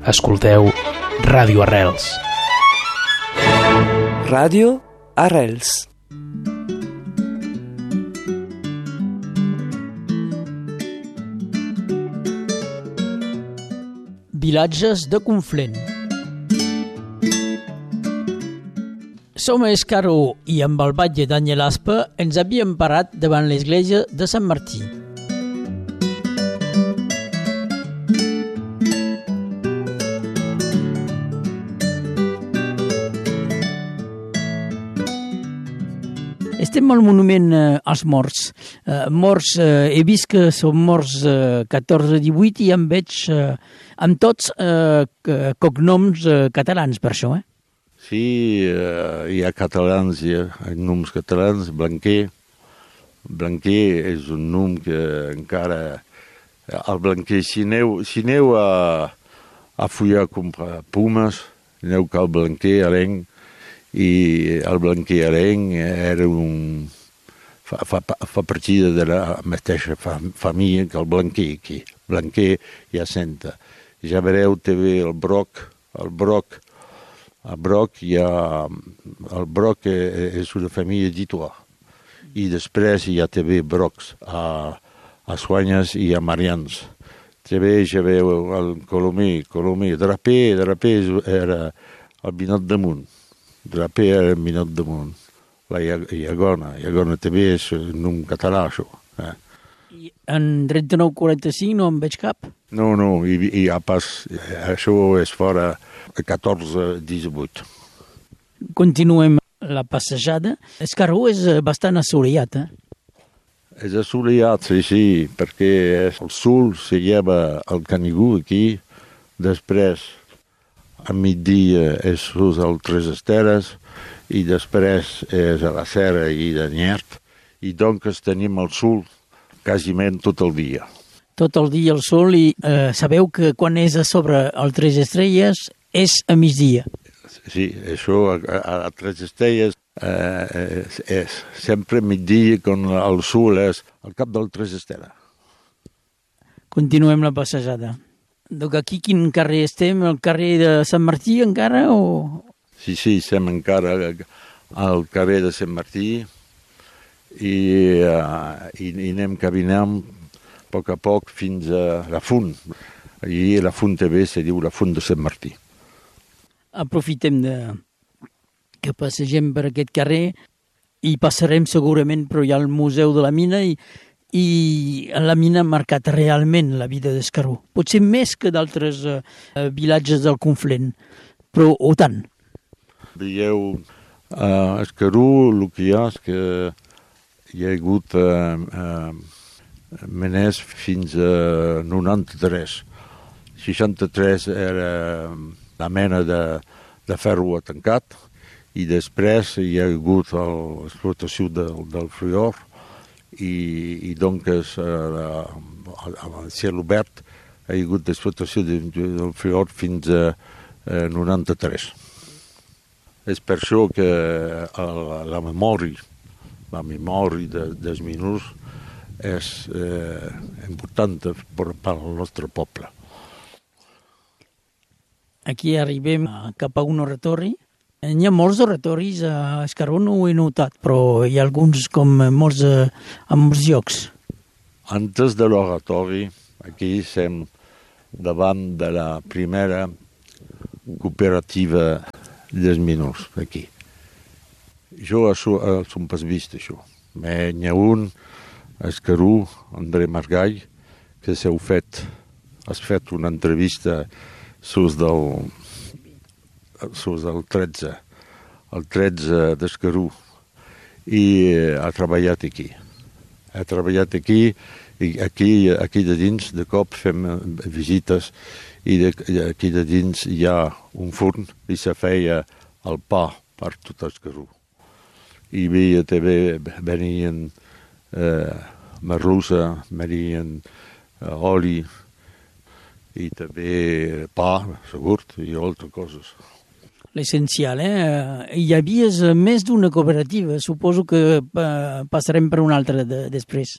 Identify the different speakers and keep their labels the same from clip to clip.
Speaker 1: Escolteu Ràdio Arrels.
Speaker 2: Ràdio Arrels.
Speaker 3: Vilatges de Conflent. Som a Escaró i amb el batlle Daniel Aspa ens havíem parat davant l'església de Sant Martí. Estem al monument als morts. He vist que són morts 14-18 i em veig amb tots cognoms catalans per això,
Speaker 4: Sí, hi ha catalans, hi ha noms catalans. Blanquer és un nom que encara... El Blanquer, si aneu a Fullà a comprar pomes, aneu cal Blanquer, Arenc, i el Blanquer Arenc era fa partida de la mateixa família que el Blanquer aquí. Blanquer ja senta. Ja veureu també el Broc. El Broc és una família d'Itois. I després hi ha també Brocs a Soanyes i a Marians. També ja veu el Colomer, Draper era el Binot damunt. Draper era el Binot damunt. La Iagona també és un nom català, això.
Speaker 3: I en 39-45 no en veig cap?
Speaker 4: No, hi ha pas... Això és fora 14-18.
Speaker 3: Continuem la passejada. Escaró és bastant assolellat,
Speaker 4: És assolellat, sí, perquè el sol se lleva al Canigú aquí, després a migdia és sus al Tres Esteres i després és a la Serra i de Nyert, i doncs tenim el sol quasiment tot el dia.
Speaker 3: Tot el dia el sol i sabeu que quan és a sobre el Tres Estrelles és a migdia.
Speaker 4: Sí, això a Tres Estrelles és sempre migdia quan el sol és al cap del Tres Esteres.
Speaker 3: Continuem la passejada. Donc aquí quin carrer estem? El carrer de Sant Martí encara o...?
Speaker 4: Sí, estem encara al carrer de Sant Martí i anem caminant a poc fins a la Font. I la Font també se diu la Font de Sant Martí.
Speaker 3: Aprofitem que passegem per aquest carrer i passarem segurament, però hi ha el Museu de la Mina i la mina ha marcat realment la vida d'Escaró. Potser més que d'altres vilatges del Conflent, però o tant.
Speaker 4: Veieu, a Escaró el que hi ha és que hi ha hagut miners fins a 93. 63 era la mena de ferro tancat i després hi ha hagut l'explotació del fluor i doncs a ciel obert hi ha hagut l'explotació del fluor fins a 93. És per això que la memòria dels miners és important per al nostre poble.
Speaker 3: Aquí arribem cap a un oratori. Hi ha molts oratoris a Escaró, no ho he notat, però hi ha alguns com a molts llocs.
Speaker 4: Antes de l'oratori, aquí estem davant de la primera cooperativa dels miners, aquí. Jo som pas vist, això. N'hi ha un a Escaró, André Margall, que has fet una entrevista sus del 13, el 13 d'Escaró, i ha treballat aquí. I aquí de dins de cop fem visites i aquí de dins hi ha un forn i se feia el pa per tot Escaró. I també venien merluça, venien oli, i també pa, segur, i altres coses.
Speaker 3: L'essencial, Hi havia més d'una cooperativa, suposo que passarem per una altra després.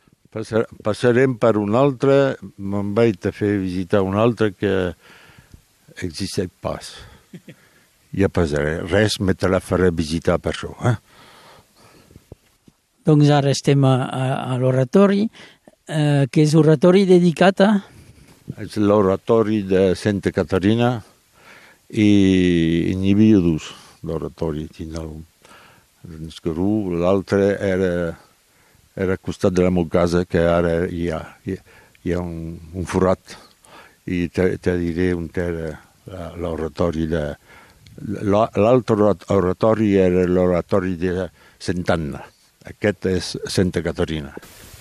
Speaker 4: Passarem per una altra, me'n vaig a fer visitar una altra que existeix pas. Ja passaré. Res me te la faré visitar per això.
Speaker 3: Doncs ara estem a l'oratori, que és oratori dedicat a...
Speaker 4: És l'oratori de Santa Caterina i n'hi havia dos d'oratori. L'altre era al costat de la meva casa, que ara hi ha un forat, i te diré on era l'oratori de... L'altre oratori era l'oratori de Sant'Anna. Aquest és Santa Caterina.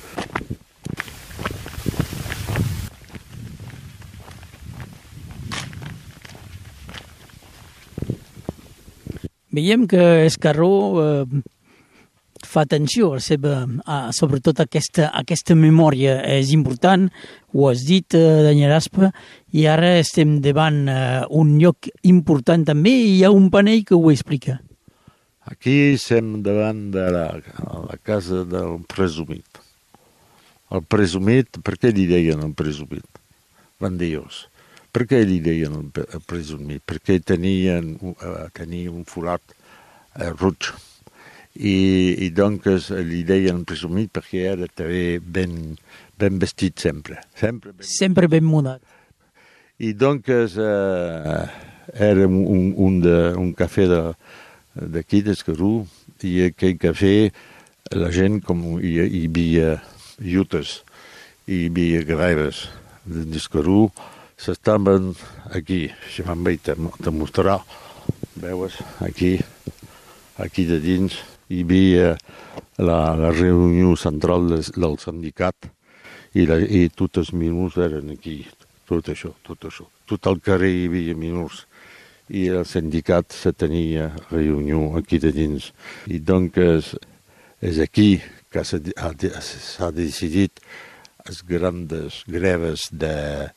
Speaker 3: Veiem que Escarró fa atenció sobretot aquesta memòria. És important, ho has dit, Daniel Aspa, i ara estem davant un lloc important també i hi ha un panell que ho explica.
Speaker 4: Aquí estem davant de la casa del presumit. El presumit, per què li deien el presumit? Bandiós. Per què li deien el presumit? Perquè tenia un forat roig. I doncs li deien presumit perquè era també ben vestit sempre.
Speaker 3: Sempre ben mudat.
Speaker 4: I doncs era un cafè d'aquí, d'Escarró, i aquell cafè la gent, com hi havia llutes, hi havia greves d'Escarró, s'estaven aquí, si me'n vaig te mostrar, veus, aquí de dins, hi havia la reunió central del sindicat i tots els minuts eren aquí, tot això. Tot el carrer hi havia minuts i el sindicat se tenia reunió aquí de dins. I doncs és aquí que s'ha decidit les grans greves de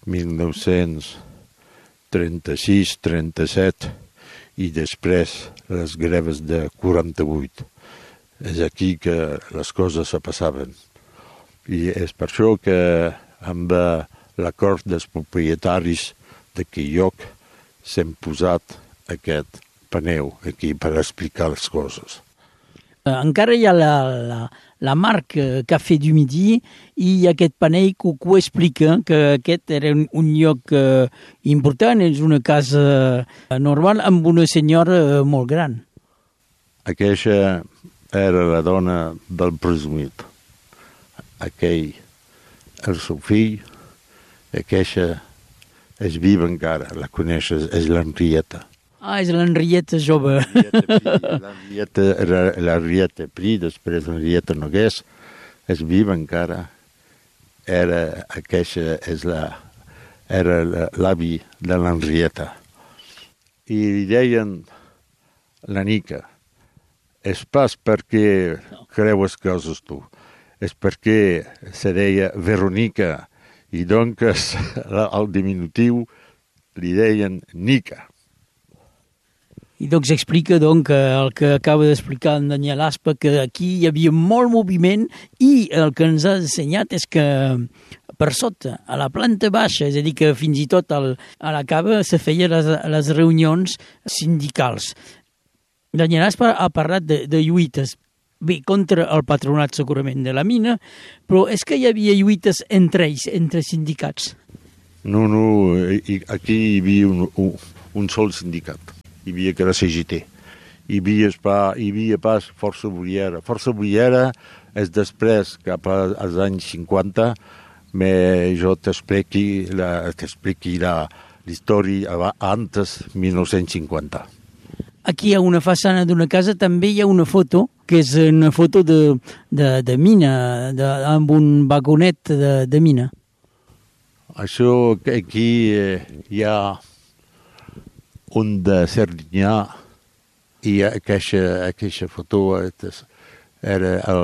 Speaker 4: 1936-37 i després les greves de 48. És aquí que les coses se passaven. I és per això que amb l'acord dels propietaris d'aquell lloc s'hem posat aquest paneu aquí per explicar les coses.
Speaker 3: Encara hi ha la marca Café du Midi i aquest panell que ho explica, que aquest era un lloc important, és una casa normal amb una senyora molt gran.
Speaker 4: Aquesta era la dona del presumit. Aquell, el seu fill, aquesta és viva encara, la coneixes, és l'Henrietta.
Speaker 3: És l'Henrietta jove.
Speaker 4: L'Henrietta Pri, després l'Henrietta Nogués, és viva encara. Aquesta era l'avi de l'Henrietta. I li deien la Nica. És pas perquè creues coses tu, és perquè se deia Veronica, i doncs al diminutiu li deien Nica.
Speaker 3: I doncs explica que el que acaba d'explicar en Daniel Aspa, que aquí hi havia molt moviment i el que ens ha ensenyat és que per sota, a la planta baixa, és a dir, que fins i tot a la cava se feien les reunions sindicals. Daniel Aspa ha parlat de lluites, bé, contra el patronat segurament de la mina, però és que hi havia lluites entre ells, entre sindicats.
Speaker 4: No, aquí hi havia un sol sindicat. Hi havia que la CGT. Hi havia pas Força Obrera. Força Obrera és després, cap als anys 50, jo t'expliqui la història antes 1950.
Speaker 3: Aquí hi ha una façana d'una casa, també hi ha una foto, que és una foto de mina, amb un vagonet de mina.
Speaker 4: Això aquí hi ha un de Serdinyà i aquesta foto era el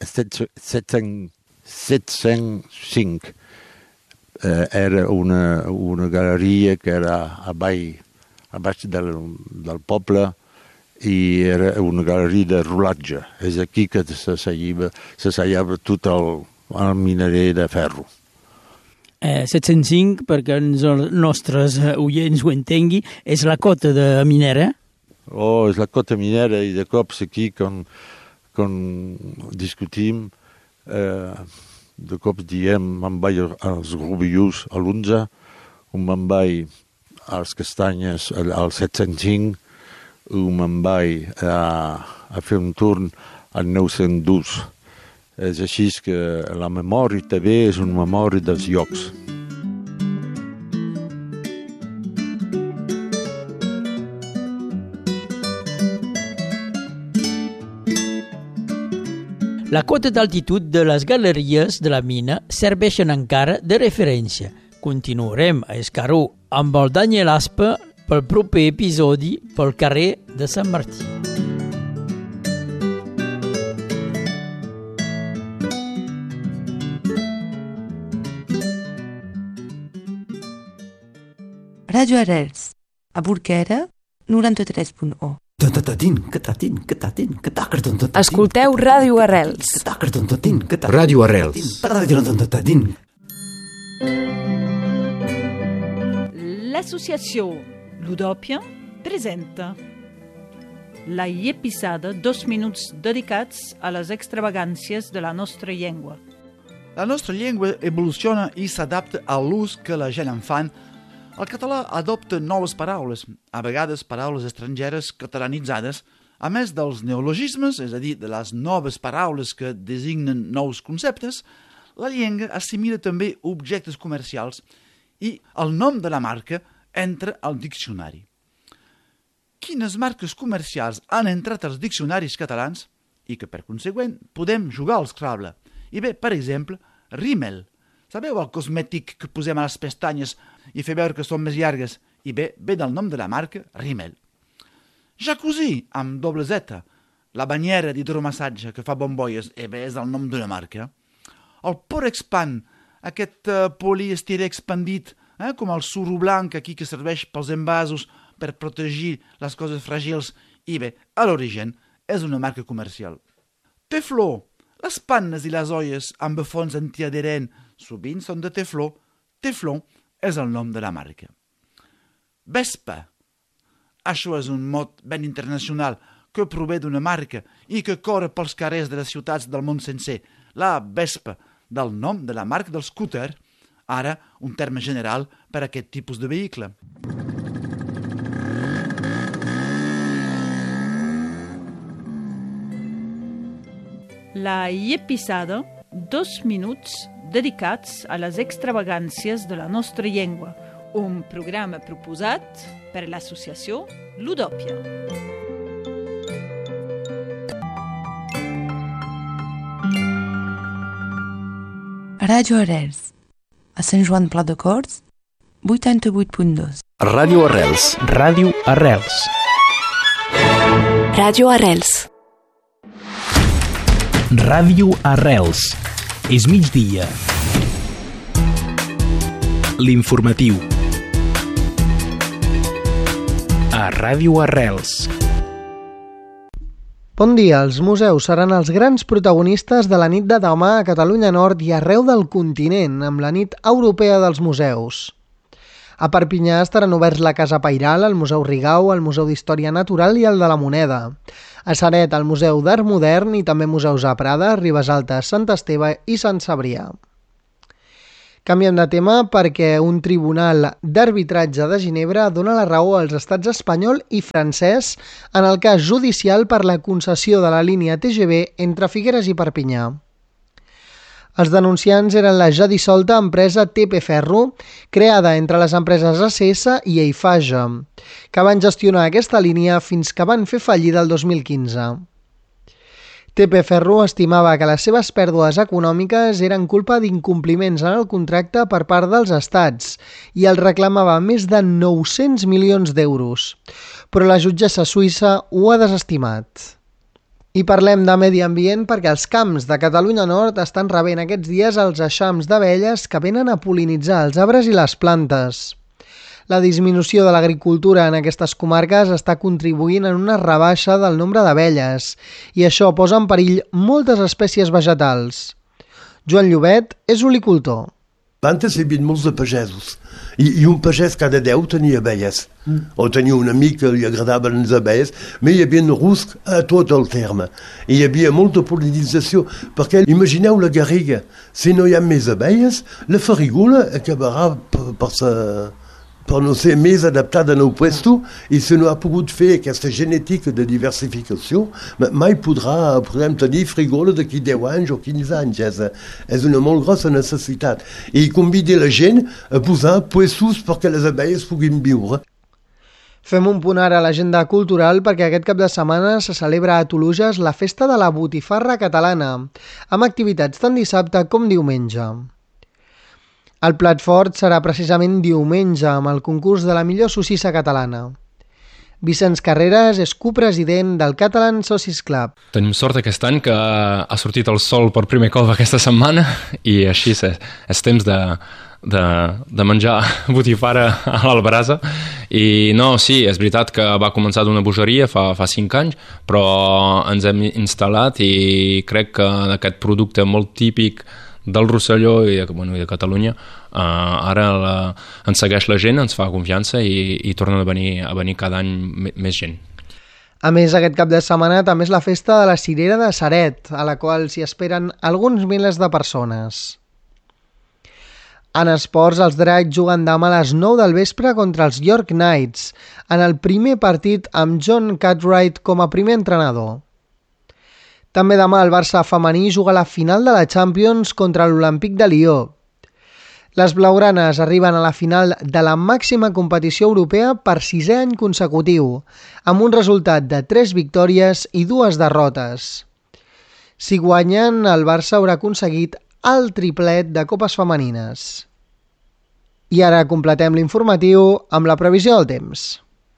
Speaker 4: 705. Era una galeria que era a baix del poble i era una galeria de rolatge. És aquí que s'assaiava tot el minerer de ferro.
Speaker 3: 705, perquè els nostres oients ho entengui, és la cota de Minera.
Speaker 4: És la cota minera i de cops aquí quan discutim, de cops diem me'n vaig als Rubius a l'11, me'n vaig als Castanyes al 705, me'n vaig a fer un turn al 902. És així que la memòria també és una memòria dels llocs.
Speaker 3: La quota d'altitud de les galeries de la mina serveixen encara de referència. Continuarem a Escaró amb el Daniel Aspa pel proper episodi pel carrer de Sant Martí.
Speaker 5: Ràdio Arrels, a Burquera, 93.1.
Speaker 6: Escolteu Ràdio Arrels.
Speaker 1: Ràdio Arrels.
Speaker 7: L'associació Ludòpia presenta la Llepisada, 2 minuts dedicats a les extravagàncies de la nostra llengua.
Speaker 8: La nostra llengua evoluciona i s'adapta a l'ús que la gent en fan. El català adopta noves paraules, a vegades paraules estrangeres catalanitzades, a més dels neologismes, és a dir, de les noves paraules que designen nous conceptes. La llengua assimila també objectes comercials i el nom de la marca entra al diccionari. Quines marques comercials han entrat als diccionaris catalans i que, per consegüent, podem jugar al Scrabble? I bé, per exemple, Rimmel. Sabeu el cosmètic que posem a les pestanyes i fer veure que són més llargues? I bé, ve del nom de la marca Rimmel. Jacuzzi, amb doble Z. La banyera d'hidromassatge que fa bombolles, bé, és el nom d'una marca. El Porexpan, aquest poliestirè expandit, com el suro blanc aquí que serveix pels envasos per protegir les coses fràgils, i bé, a l'origen és una marca comercial. Tefló, les pannes i les olles amb fons antiadherent sovint són de tefló. Tefló és el nom de la marca. Vespa. Això és un mot ben internacional que prové d'una marca i que corre pels carrers de les ciutats del món sencer. La Vespa, del nom de la marca del scooter, ara un terme general per a aquest tipus de vehicle.
Speaker 7: La Llepisada, 2 minuts dedicats a les extravagàncies de la nostra llengua, un programa proposat per l'associació Ludòpia.
Speaker 5: Ràdio Arrels, a Sant Joan Pla de Corts, 88.2.
Speaker 1: Ràdio Arrels. Ràdio Arrels.
Speaker 6: Ràdio Arrels.
Speaker 1: Ràdio Arrels. És migdia. L'informatiu. A Ràdio Arrels.
Speaker 9: Bon dia. Els museus seran els grans protagonistes de la nit de demà a Catalunya Nord i arreu del continent, amb la nit europea dels museus. A Perpinyà estaran oberts la Casa Pairal, el Museu Rigau, el Museu d'Història Natural i el de la Moneda. A Ceret, el Museu d'Art Modern i també museus a Prada, Ribes Altes, Sant Esteve i Sant Cebrià. Canviem de tema perquè un tribunal d'arbitratge de Ginebra dona la raó als estats espanyol i francès en el cas judicial per la concessió de la línia TGV entre Figueres i Perpinyà. Els denunciants eren la ja dissolta empresa TP Ferro, creada entre les empreses ACS i Eiffage, que van gestionar aquesta línia fins que van fer fallida el 2015. TP Ferro estimava que les seves pèrdues econòmiques eren culpa d'incompliments en el contracte per part dels estats i el reclamava més de 900 milions d'euros, però la jutgessa suïssa ho ha desestimat. I parlem de medi ambient perquè els camps de Catalunya Nord estan rebent aquests dies els eixams d'abelles que venen a pol·linitzar els arbres i les plantes. La disminució de l'agricultura en aquestes comarques està contribuint en una rebaixa del nombre d'abelles i això posa en perill moltes espècies vegetals. Joan Llobet és olicultor.
Speaker 10: Antes hi havia molts de pagesos i un pagès cada 10 tenia abelles o tenia un amic que li agradaven les abelles, però hi havia rusc a tot el terme i hi havia molta pol·linització perquè imagineu la garriga, si no hi ha més abelles la farigola acabarà per no ser més adaptada al puesto i si no ha pogut fer aquesta genètica de diversificació mai podrem tenir frigola d'aquí 10 anys o 15 anys. És una molt grossa necessitat i convida la gent a posar puestos perquè les abelles puguin viure.
Speaker 9: Fem un punt ara a l'agenda cultural perquè aquest cap de setmana se celebra a Toluges la festa de la botifarra catalana amb activitats tant dissabte com diumenge. El plat fort serà precisament diumenge amb el concurs de la millor sossissa catalana. Vicenç Carreras és copresident del Catalan Sausage Club.
Speaker 11: Tenim sort aquest any que ha sortit el sol per primer cop aquesta setmana i així és temps de menjar botifarra a l'albrasa. I no, sí, és veritat que va començar d'una bogeria fa 5 anys, però ens hem instal·lat i crec que aquest producte molt típic del Rosselló i de Catalunya ara ens segueix la gent, ens fa confiança i tornen a venir cada any més gent.
Speaker 9: A més, aquest cap de setmana també és la festa de la Cirera de Ceret, a la qual s'hi esperen alguns milers de persones. En esports, els Dracs juguen demà a les 9 del vespre contra els York Knights, en el primer partit amb John Cartwright com a primer entrenador. També demà el Barça femení juga a la final de la Champions contra l'Olímpic de Lió. Les blaugranes arriben a la final de la màxima competició europea per 6è any consecutiu, amb un resultat de 3 victòries i 2 derrotes. Si guanyen, el Barça haurà aconseguit el triplet de copes femenines. I ara completem l'informatiu amb la previsió del temps.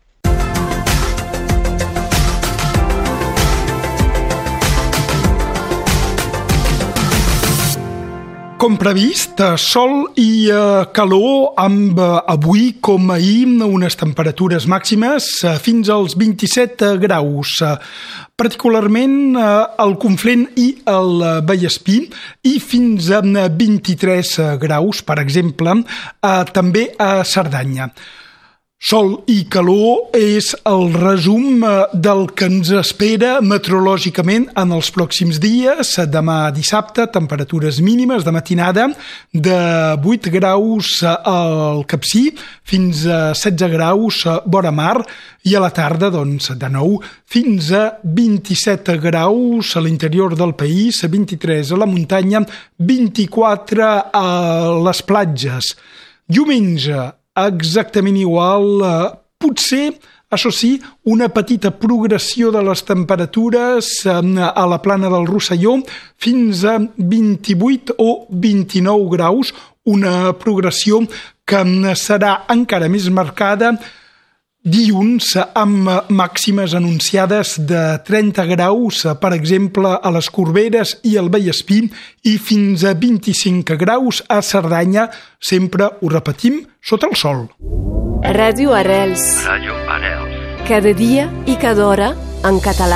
Speaker 12: Com previst, sol i calor amb avui com ahir unes temperatures màximes fins als 27 graus, particularment al Conflent i al Vallespí, i fins a 23 graus, per exemple, també a Cerdanya. Sol i calor és el resum del que ens espera meteorològicament en els pròxims dies. Demà dissabte, temperatures mínimes de matinada de 8 graus al Capcir fins a 16 graus vora mar i a la tarda, doncs, de nou fins a 27 graus a l'interior del país, 23 a la muntanya, 24 a les platges. Diumenge, exactament igual, potser, això sí, una petita progressió de les temperatures a la plana del Rosselló fins a 28 o 29 graus, una progressió que serà encara més marcada dilluns amb màximes anunciades de 30 graus, per exemple, a les Corberes i al Vallespí, i fins a 25 graus a Cerdanya, sempre, ho repetim, sota el sol.
Speaker 6: Ràdio Arrels.
Speaker 13: Ràdio Arrels.
Speaker 6: Cada dia i cada hora en català.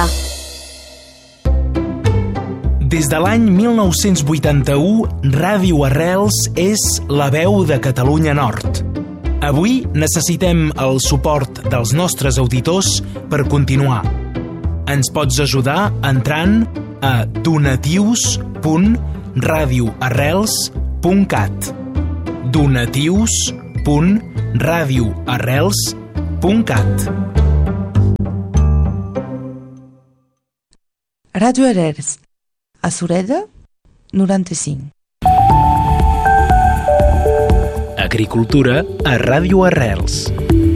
Speaker 1: Des de l'any 1981, Ràdio Arrels és la veu de Catalunya Nord. Avui necessitem el suport dels nostres auditors per continuar. Ens pots ajudar entrant a donatius.radioarrels.cat donatius.radioarrels.cat
Speaker 5: Ràdio Arrels, a Sureda, 95.
Speaker 1: Agricultura a Ràdio Arrels.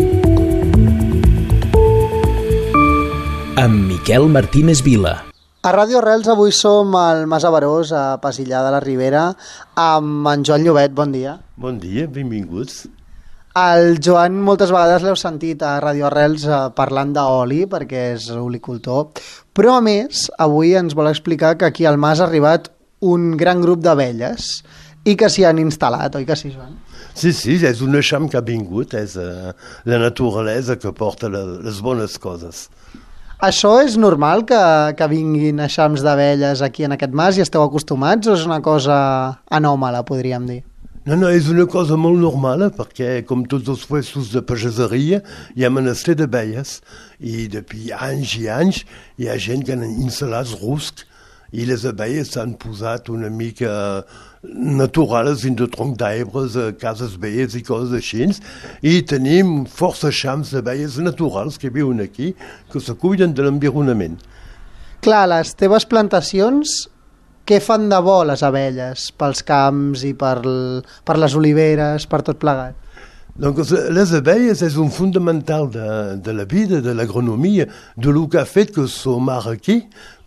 Speaker 1: Amb Miquel Martínez Vila.
Speaker 9: A Ràdio Arrels avui som al Mas Averós, a Pasillà de la Ribera, amb en Joan Llobet. Bon dia.
Speaker 10: Bon dia, benvinguts.
Speaker 9: El Joan moltes vegades l'heu sentit a Ràdio Arrels parlant d'oli, perquè és olicultor, però a més avui ens vol explicar que aquí al Mas ha arribat un gran grup d'abelles i que s'hi han instal·lat, oi que sí, Joan?
Speaker 10: Sí, és un eixam que ha vingut, és la naturalesa que porta les bones coses.
Speaker 9: Això és normal que vinguin eixams d'abelles aquí en aquest mas i esteu acostumats o és una cosa anòmala, podríem dir?
Speaker 10: No, és una cosa molt normal, perquè, com tots els puestos de pageseria, hi ha menester d'abelles. I depuis anys i anys hi ha gent que han instal·lat rusc i les abelles s'han posat una mica naturals dins de tronc d'arbres, cases velles i coses així. I tenim força xams d'abelles naturals que viuen aquí, que se cuiden de l'environament.
Speaker 9: Clar, les teves plantacions, què fan de bo les abelles pels camps i per les oliveres, per tot plegat?
Speaker 10: Donc, les abelles és un fonamental de la vida, de l'agronomia, de lo que ha fet que som ara aquí,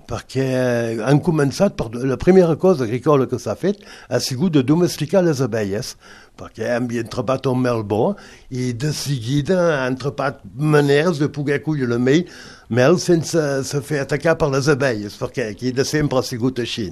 Speaker 10: perquè han començat per la primera cosa agrícola que s'ha fet ha sigut de domesticar les abelles, perquè havien trobat un mel bo i de seguida han trobat maneres de poder collir el mel sense se fer atacar per les abelles, perquè aquí de sempre ha sigut així.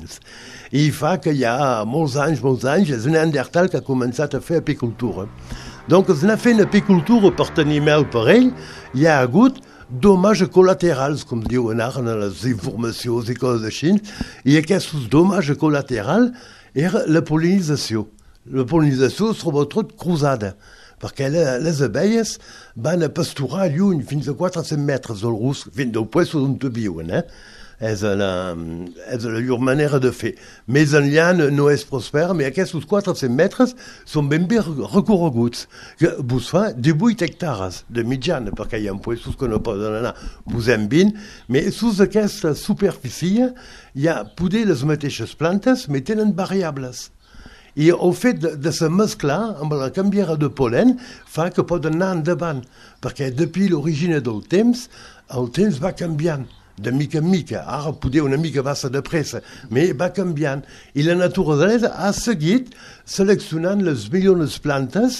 Speaker 10: I fa que hi ha molts anys, és un Neandertal que ha començat a fer apicultura. Donc, s'ha fet apicultura per tenir mel per ell, hi ha hagut dommages col·laterals, com diuen ara en les informacions i coses així, i aquests dommages col·laterals era la pol·linització. La pol·linització, sobretot, cruzada, perquè les abelles van a pasturar lluny, fins a 400 metres del rusc, fins al puesto on viuen. És la llur manera de fer. Més enllà no és prosper, però aquests 400 metres són ben bé recorreguts. Vos fa 18 hectares de mitjana, perquè hi ha puestos que no poden anar. Posem 20, però sus aquesta superfície hi ha poder les mateixes plantes, però tenen variables. I el fet de se mesclar amb la canviera de pol·len fa que poden anar endavant, perquè depuis l'origine del temps, el temps va canviant. De mica en mica, ara poder una mica va ser de pressa, però va canviant. I la naturalesa ha seguit seleccionant les millors plantes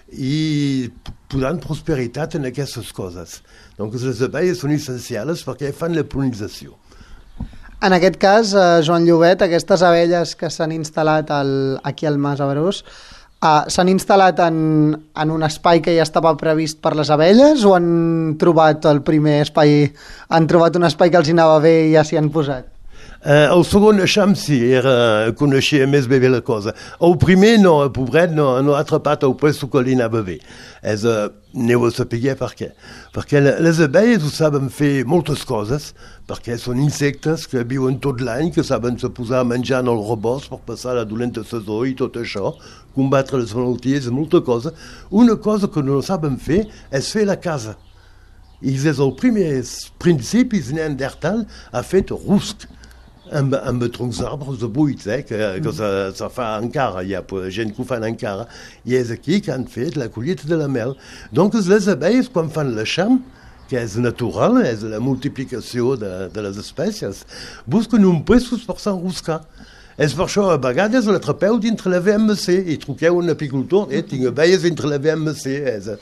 Speaker 10: i posant prosperitat en aquestes coses. Donc les abelles són essencials perquè fan la pol·linització.
Speaker 9: En aquest cas, Joan Llobet, aquestes abelles que s'han instal·lat aquí al Mas Averós, s'han instal·lat en un espai que ja estava previst per les abelles o han trobat el primer espai, han trobat un espai que els anava bé i ja s'hi han posat?
Speaker 10: El segon eixam sí, coneixia més bé la cosa. El primer no, el pobret no ha atrapat el puesto que li anava bé. Aneu a saber per què. Perquè les abelles ho saben fer moltes coses, perquè són insectes que viuen tot l'any, que saben se posar a menjar en el rebost per passar la dolenta saison i tot això, combatre les malalties i molta cosa. Una cosa que no saben fer és fer la casa. I des dels primers principis Neandertal ha fet rusc. amb troncs d'arbres de buits, que se fa encara, hi ha gent que ho fan encara, i és aquí que han fet la collita de la mel. Donc les abelles, quan fan l'eixam, que és natural, és la multiplicació de les espècies, busquen un puestos per s'enroscar. És per això, a vegades, l'atrapeu dintre la VMC i truqueu un apicultor, tinc abelles dintre la VMC,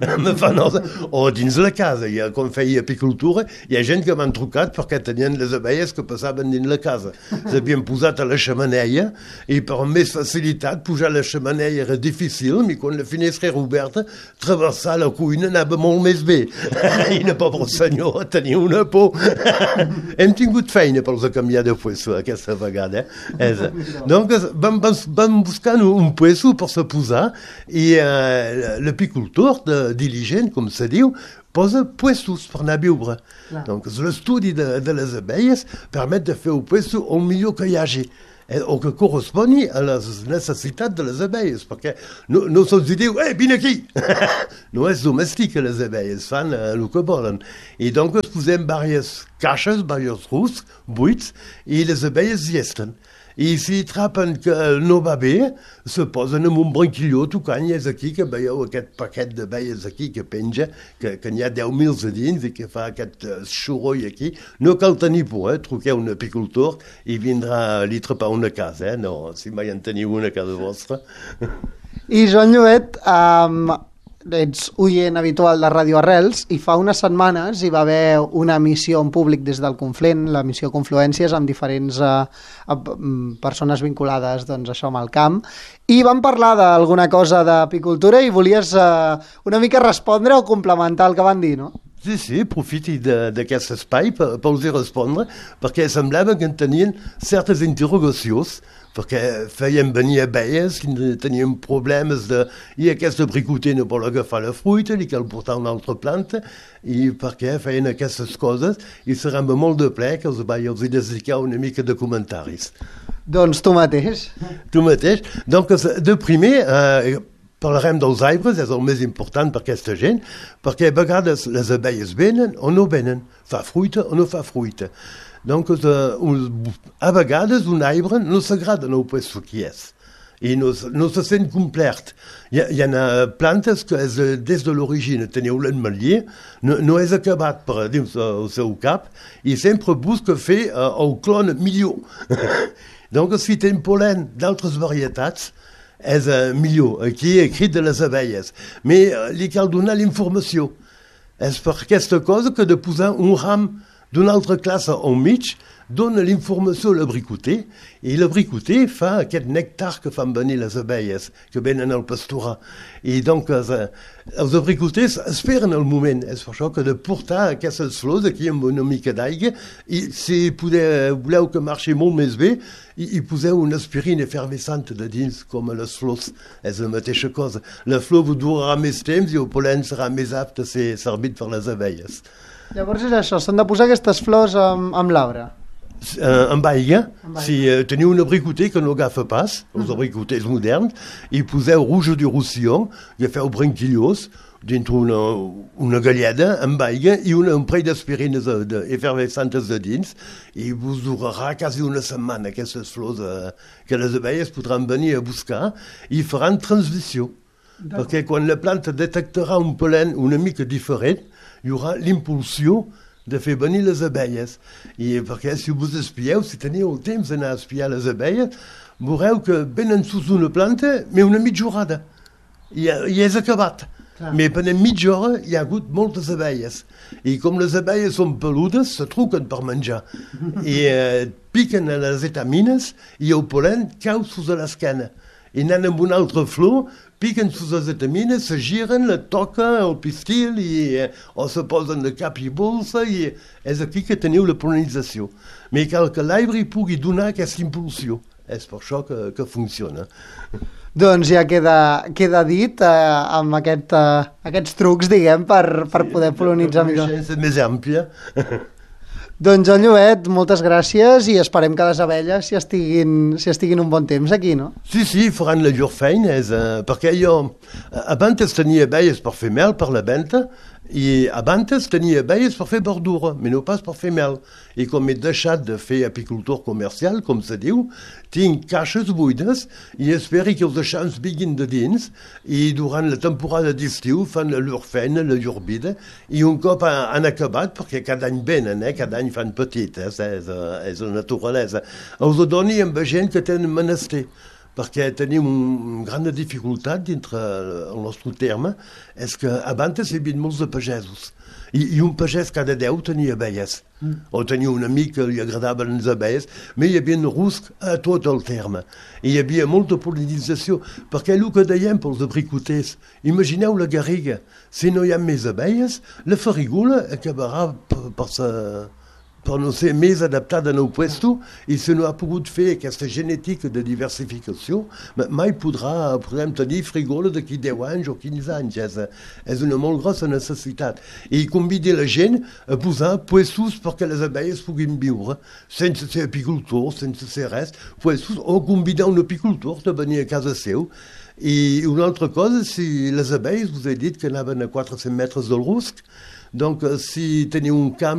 Speaker 10: o dins la casa. Quan feia apicultura, hi ha gent que m'han trucat perquè tenien les abelles que passaven dins la casa. S'havien posat a la xemeneia i per més facilitat pujar a la xemeneia era difícil, i quan la finestra era oberta, travessar la cuina anava molt més bé. I una pobra senyora tenia una por. Hem tingut feina per canviar de puesto aquesta vegada. Donc vam buscant un puesto per se posar i l'apicultor diligent, com se diu, posa puestos per anar a viure. Donc l'estudi de les abelles permet de fer un puesto el millor que hi hagi o que correspongui a les necessitats de les abelles, perquè no se'ls diu, vine aquí! No és domèstic, les abelles fan el que volen. I donc es posem diverses caixes, diversos ruscs, buits, i les abelles hi estan. I si trapen que no va bé, se posen en un branquilló tocant, i és aquí que veieu aquest paquet d'abelles aquí que penja, que n'hi ha 10.000 a dins i que fa aquest xoroll aquí. No cal tenir por, truqueu un apicultor i vindrà a li trepar una casa, no, si mai en teniu una a casa vostra.
Speaker 9: I Joan Llobet, ets oient habitual de Ràdio Arrels i fa unes setmanes hi va haver una emissió en públic des del Conflent, la missió Confluències, amb diferents persones vinculades doncs, això amb el camp, i vam parlar d'alguna cosa d'apicultura i volies una mica respondre o complementar el que van dir, no?
Speaker 10: Sí, aprofiti d'aquest espai per els respondre, perquè semblava que en tenien certes interrogacions perquè feien venir abelles que tenien problemes de... I aquesta bricoter no vol agafar la fruita, li cal portar una altra planta, i perquè feien aquestes coses, i serà molt de ple que els vaig dedicar una mica de comentaris.
Speaker 9: Doncs tu mateix.
Speaker 10: Tu mateix. Donc, de primer... parlarem dels arbres, és el més important per aquesta gent, perquè a vegades les abelles venen o no venen, fa fruita o no fa fruita. Donc, a vegades un arbre no s'agrada en el puesto que és, i no se sent complet. Hi ha plantes que des de l'origine teniu l'ametller, no és acabat per dins el seu cap, i sempre busca fer el clon millor. Donc, si tenen pol·len d'altres varietats, és millor. Aquí he escrit de les abelles. Però li cal donar l'informació. És per aquesta cosa que de posar un ram d'una altra classe al mig dona l'informació a l'abricoter, i l'abricoter fa aquest nèctar que fan venir les abelles, que venen al pasturar. I donc els abricoters esperen el moment. És per això que de portar aquestes flors aquí amb una mica d'aigua, i si voleu que marxi molt més bé, i poseu una aspirina efervescent de dins, com a les flors. És la mateixa cosa. La flor vous durarà més temps i el pol·len serà més apte a ser servit per les abelles.
Speaker 9: Llavors és això, s'han de posar aquestes flors amb l'arbre.
Speaker 10: Amb aigua. Si teniu un abricoter que no agafa pas, els abricoters moderns, i poseu rouge du roussillon, agafeu branquillós, dintre una galleda amb aigua i un parell d'aspirines efervescentes de dins, i vos durarà quasi una setmana aquestes flors que les abelles podran venir a buscar i faran transmissió. Perquè quan la planta detectarà un pol·len una mica diferent, hi haurà l'impulsió de fer venir les abelles. I perquè si vos espieu, si teniu el temps d'anar a espiar les abelles, veureu que venen sus una planta, però una mitja horada. I és acabat. Però per mitja hora hi ha hagut moltes abelles. I com les abelles són peludes, se truquen per menjar. I piquen a les etamines i el pol·len cau sus a l'esquena. I anant amb una altra flor, piquen sus les etamines, se giren, la toquen el pistil o se posen de cap i bolsa, i és aquí que teniu la polinització. Però cal que l'arbre pugui donar aquesta impulsió. És per això que funciona.
Speaker 9: Doncs ja queda dit amb aquests trucs, diguem, per poder polinitzar millor.
Speaker 10: La coneixença més àmplia.
Speaker 9: Doncs, Joan Llobet, moltes gràcies, i esperem que les abelles s'hi estiguin un bon temps aquí, no?
Speaker 10: Sí, faran la llur feina, perquè jo abans tenia abelles per fer mel per la venda, i abans tenia abelles per fer verdura, però no pas per fer mel. I com he deixat de fer apicultor comercial, com se diu, tinc caixes buides i espero que els eixams vinguin de dins, i durant la temporada d'estiu fan la llur feina, la llur vida, i un cop han acabat, perquè cada any venen, cada any fan petites, és la naturalesa, els doni amb gent que tenen menester. Perquè tenim una gran dificultat dintre el nostre terme, és que abans hi havia molts de pagesos, i un pagès cada 10 tenia abelles, o tenia un amic que li agradaven les abelles, però hi havia rusc a tot el terme, i hi havia molta polinització, perquè el que dèiem pels abricoters, imagineu la garriga, si no hi ha més abelles, la farigola acabarà per no ser més adaptada al puesto, i si no ha pogut fer aquesta genètica de diversificació, mai podrem tenir frigola d'aquí 10 anys o 15 anys. És una molt grossa necessitat. I convidar la gent a posar puestos perquè les abelles puguin viure, sense ser apicultor, sense ser res, puestos, o convidar un apicultor de venir a casa seu. I una altra cosa, si les abelles, us he dit que anaven a 400 metres del rusc, donc si teniu un camp